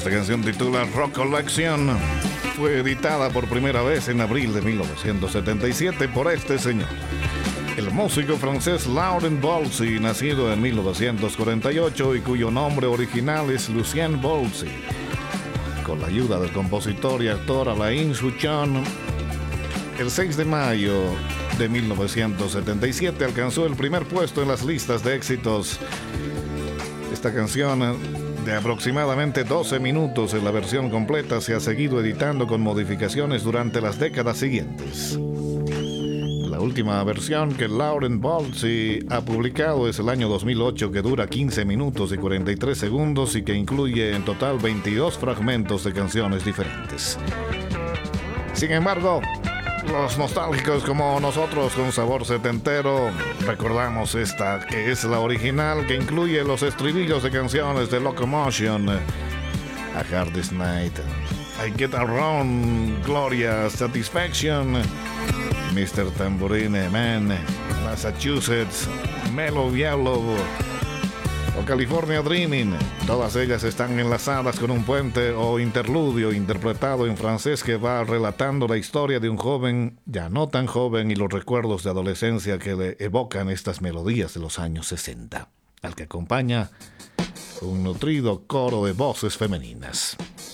Esta canción titula Rock Collection. Fue editada por primera vez en abril de 1977 por este señor, el músico francés Laurent Voulzy, nacido en 1948 y cuyo nombre original es Lucien Voulzy. Con la ayuda del compositor y actor Alain Souchon, el 6 de mayo de 1977 alcanzó el primer puesto en las listas de éxitos. Esta canción, de aproximadamente 12 minutos en la versión completa, se ha seguido editando con modificaciones durante las décadas siguientes. La última versión que Laurent Voulzy ha publicado es el año 2008, que dura 15 minutos y 43 segundos y que incluye en total 22 fragmentos de canciones diferentes. Sin embargo, los nostálgicos como nosotros con sabor setentero recordamos esta, que es la original, que incluye los estribillos de canciones de Locomotion, A Hardest Night, I Get Around, Gloria, Satisfaction, Mr. Tambourine Man, Massachusetts, Mellow Yellow o California Dreaming. Todas ellas están enlazadas con un puente o interludio interpretado en francés que va relatando la historia de un joven ya no tan joven y los recuerdos de adolescencia que le evocan estas melodías de los años 60, al que acompaña un nutrido coro de voces femeninas.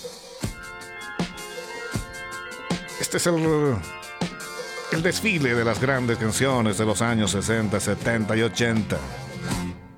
Este es el desfile de las grandes canciones de los años 60, 70 y 80.